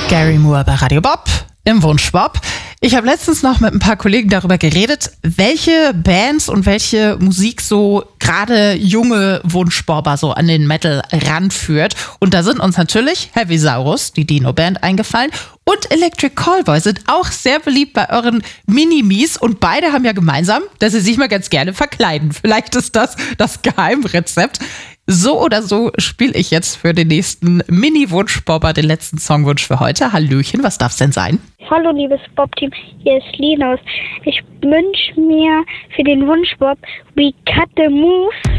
Gary Moore bei Radio Bob im Wunschbob. Ich habe letztens noch mit ein paar Kollegen darüber geredet, welche Bands und welche Musik so gerade junge Wunschbobber so an den Metal ranführt. Und da sind uns natürlich Heavisaurus, die Dino-Band, eingefallen. Und Electric Callboy sind auch sehr beliebt bei euren Minimis. Und beide haben ja gemeinsam, dass sie sich mal ganz gerne verkleiden. Vielleicht ist das das Geheimrezept. So oder so spiele ich jetzt für den nächsten Mini-Wunschbobber den letzten Songwunsch für heute. Hallöchen, was darf's denn sein? Hallo liebes Bob-Team, hier ist Linus. Ich wünsche mir für den Wunschbob We Cut the Moves